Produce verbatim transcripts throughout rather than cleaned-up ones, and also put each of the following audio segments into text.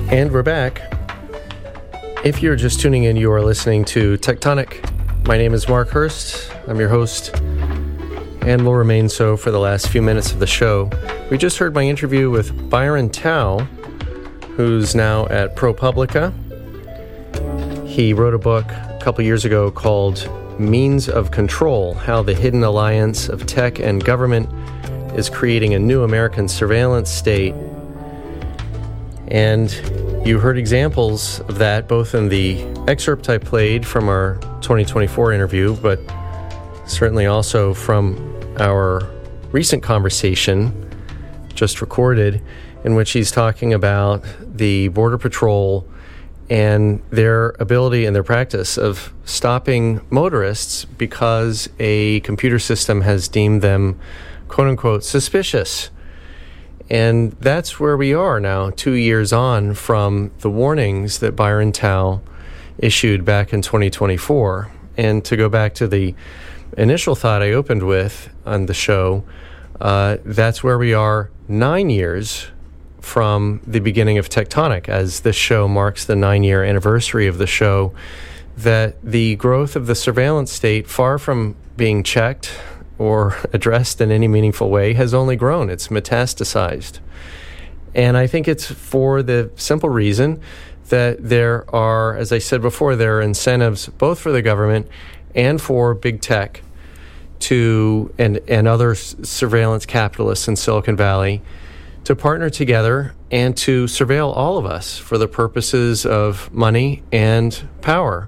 And we're back. If you're just tuning in, you are listening to Tectonic. My name is Mark Hurst. I'm your host, and will remain so for the last few minutes of the show. We just heard my interview with Byron Tao, who's now at ProPublica. He wrote a book a couple years ago called Means of Control: How the Hidden Alliance of Tech and Government is Creating a New American Surveillance State. And you heard examples of that both in the excerpt I played from our twenty twenty-four interview, but certainly also from our recent conversation just recorded, in which he's talking about the Border Patrol and their ability and their practice of stopping motorists because a computer system has deemed them, quote-unquote, suspicious. And that's where we are now, two years on from the warnings that Byron Tao issued back in twenty twenty-four. And to go back to the initial thought I opened with on the show, uh, that's where we are nine years from the beginning of Tectonic, as this show marks the nine-year anniversary of the show, that the growth of the surveillance state, far from being checked or addressed in any meaningful way, has only grown. It's metastasized. And I think it's for the simple reason that there are, as I said before, there are incentives both for the government and for big tech to and, and other s- surveillance capitalists in Silicon Valley to partner together and to surveil all of us for the purposes of money and power.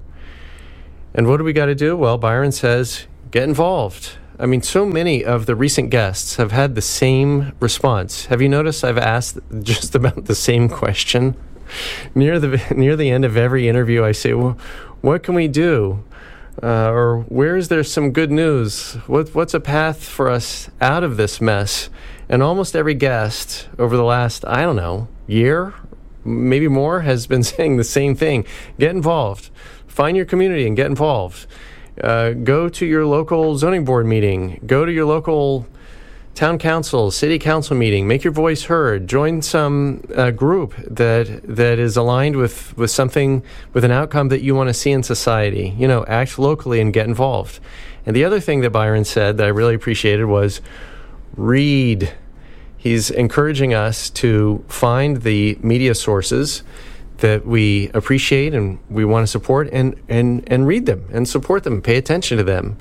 And what do we got to do? Well, Byron says, get involved. I mean, so many of the recent guests have had the same response. Have you noticed I've asked just about the same question? Near the near the end of every interview, I say, well, what can we do? Uh, or where is there some good news? What, what's a path for us out of this mess? And almost every guest over the last, I don't know, year, maybe more, has been saying the same thing. Get involved. Find your community and get involved. Uh, go to your local zoning board meeting. Go to your local town council, city council meeting. Make your voice heard. Join some uh, group that that is aligned with, with something, with an outcome that you want to see in society. You know, act locally and get involved. And the other thing that Byron said that I really appreciated was read. He's encouraging us to find the media sources that we appreciate and we want to support, and, and, and read them and support them, pay attention to them.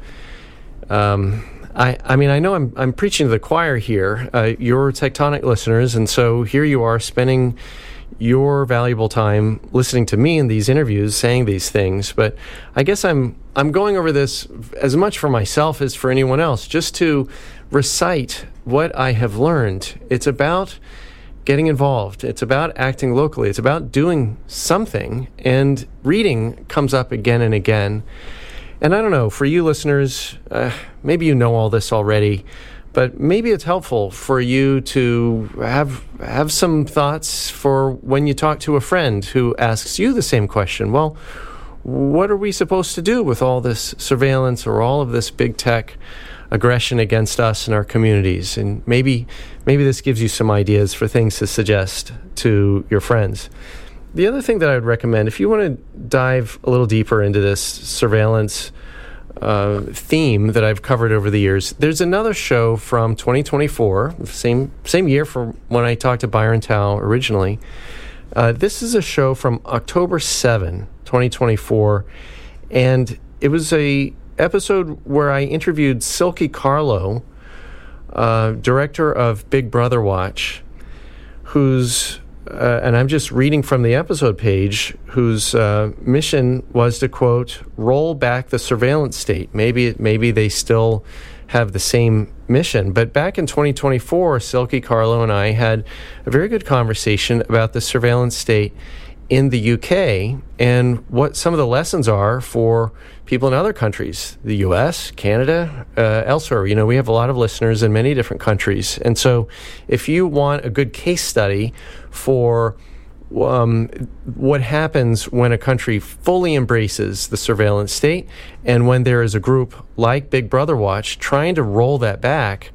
Um, I, I mean, I know I'm I'm preaching to the choir here. Uh, you're Tectonic listeners, and so here you are spending your valuable time listening to me in these interviews, saying these things. But I guess I'm I'm going over this as much for myself as for anyone else, just to recite what I have learned. It's about getting involved. It's about acting locally. It's about doing something, and reading comes up again and again. And I don't know, for you listeners, uh, maybe you know all this already, but maybe it's helpful for you to have have some thoughts for when you talk to a friend who asks you the same question. Well, what are we supposed to do with all this surveillance or all of this big tech aggression against us and our communities? And maybe maybe this gives you some ideas for things to suggest to your friends. The other thing that I would recommend, if you want to dive a little deeper into this surveillance uh, theme that I've covered over the years, there's another show from twenty twenty-four, same same year from when I talked to Byron Tao originally. Uh, this is a show from October seventh, twenty twenty-four, and it was a episode where I interviewed Silky Carlo, uh, director of Big Brother Watch, who's Uh, and I'm just reading from the episode page, whose uh, mission was to, quote, roll back the surveillance state. Maybe it, maybe they still have the same mission. But back in twenty twenty-four, Silky Carlo and I had a very good conversation about the surveillance state in the U K and what some of the lessons are for people in other countries, the U S, Canada, uh, elsewhere. You know, we have a lot of listeners in many different countries. And so if you want a good case study for um, what happens when a country fully embraces the surveillance state and when there is a group like Big Brother Watch trying to roll that back,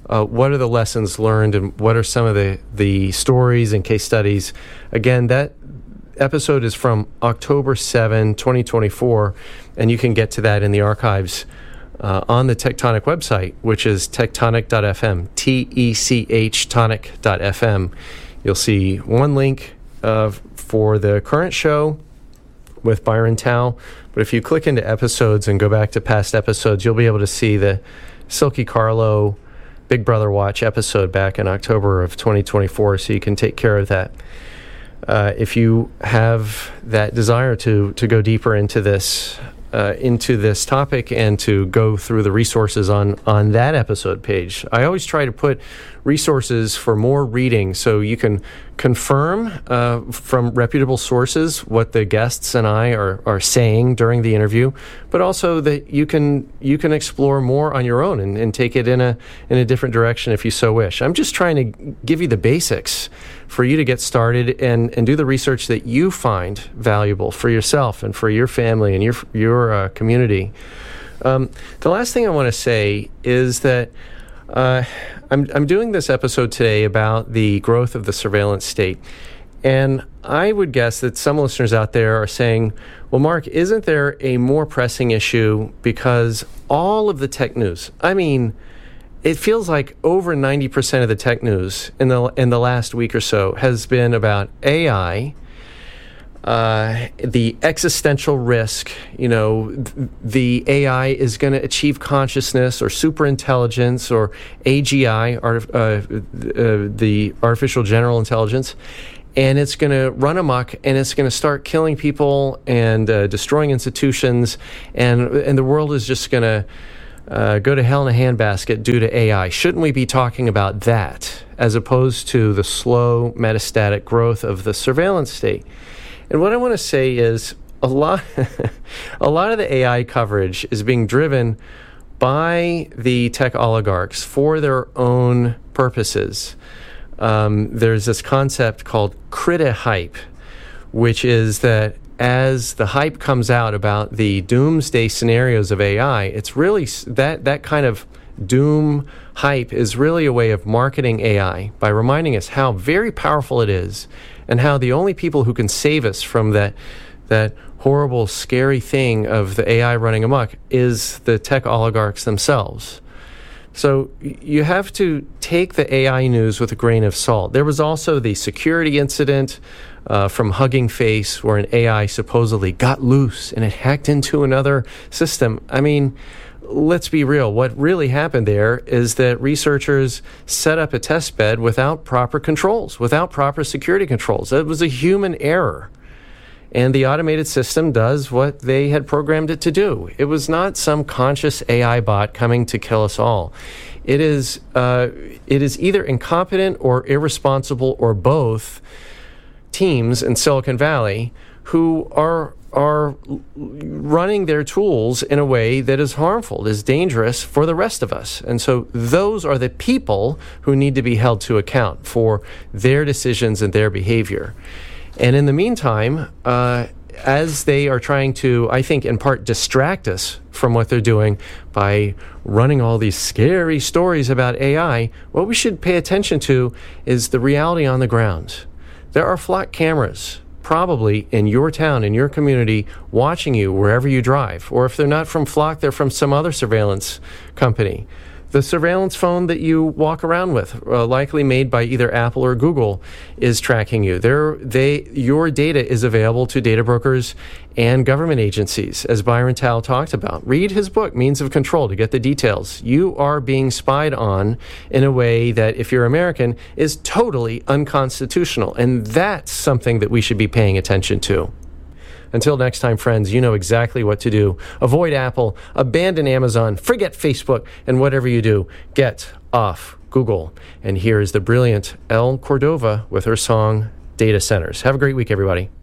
uh, what are the lessons learned and what are some of the, the stories and case studies. Again, that episode is from October seventh, twenty twenty-four, and you can get to that in the archives uh, on the Tectonic website, which is tectonic dot f m, T E C H tonic dot f m. You'll see one link uh, for the current show with Byron Tao, but if you click into episodes and go back to past episodes, you'll be able to see the Silky Carlo Big Brother Watch episode back in October of twenty twenty-four, so you can take care of that. Uh, if you have that desire to to go deeper into this uh, into this topic and to go through the resources on on that episode page, I always try to put resources for more reading so you can confirm uh, from reputable sources what the guests and I are, are saying during the interview, but also that you can you can explore more on your own and, and take it in a in a different direction if you so wish. I'm just trying to give you the basics for you to get started and, and do the research that you find valuable for yourself and for your family and your your uh, community. Um, the last thing I want to say is that Uh, I'm I'm doing this episode today about the growth of the surveillance state. And I would guess that some listeners out there are saying, well, Mark, isn't there a more pressing issue because all of the tech news, I mean, it feels like over ninety percent of the tech news in the in the last week or so has been about A I, Uh, the existential risk, you know, th- the A I is going to achieve consciousness or superintelligence or A G I, art, uh, uh, the artificial general intelligence, and it's going to run amok and it's going to start killing people and uh, destroying institutions, and and the world is just going to uh, go to hell in a handbasket due to A I. Shouldn't we be talking about that as opposed to the slow metastatic growth of the surveillance state? And what I want to say is a lot, a lot of the A I coverage is being driven by the tech oligarchs for their own purposes. Um, there's this concept called criti-hype, which is that as the hype comes out about the doomsday scenarios of A I, it's really that that kind of doom hype is really a way of marketing A I by reminding us how very powerful it is and how the only people who can save us from that that horrible, scary thing of the A I running amok is the tech oligarchs themselves. So you have to take the A I news with a grain of salt. There was also the security incident uh, from Hugging Face where an A I supposedly got loose and it hacked into another system. I mean, let's be real. What really happened there is that researchers set up a test bed without proper controls, without proper security controls. It was a human error. And the automated system does what they had programmed it to do. It was not some conscious A I bot coming to kill us all. It is, uh, it is either incompetent or irresponsible or both teams in Silicon Valley who are are running their tools in a way that is harmful, is dangerous for the rest of us. And so those are the people who need to be held to account for their decisions and their behavior. And in the meantime, uh, as they are trying to, I think, in part distract us from what they're doing by running all these scary stories about A I, what we should pay attention to is the reality on the ground. There are flock cameras probably in your town, in your community, watching you wherever you drive. Or if they're not from Flock, they're from some other surveillance company. The surveillance phone that you walk around with, uh, likely made by either Apple or Google, is tracking you. They're, they, your data is available to data brokers and government agencies, as Byron Tao talked about. Read his book, Means of Control, to get the details. You are being spied on in a way that, if you're American, is totally unconstitutional. And that's something that we should be paying attention to. Until next time, friends, you know exactly what to do. Avoid Apple, abandon Amazon, forget Facebook, and whatever you do, get off Google. And here is the brilliant Elle Cordova with her song, Data Centers. Have a great week, everybody.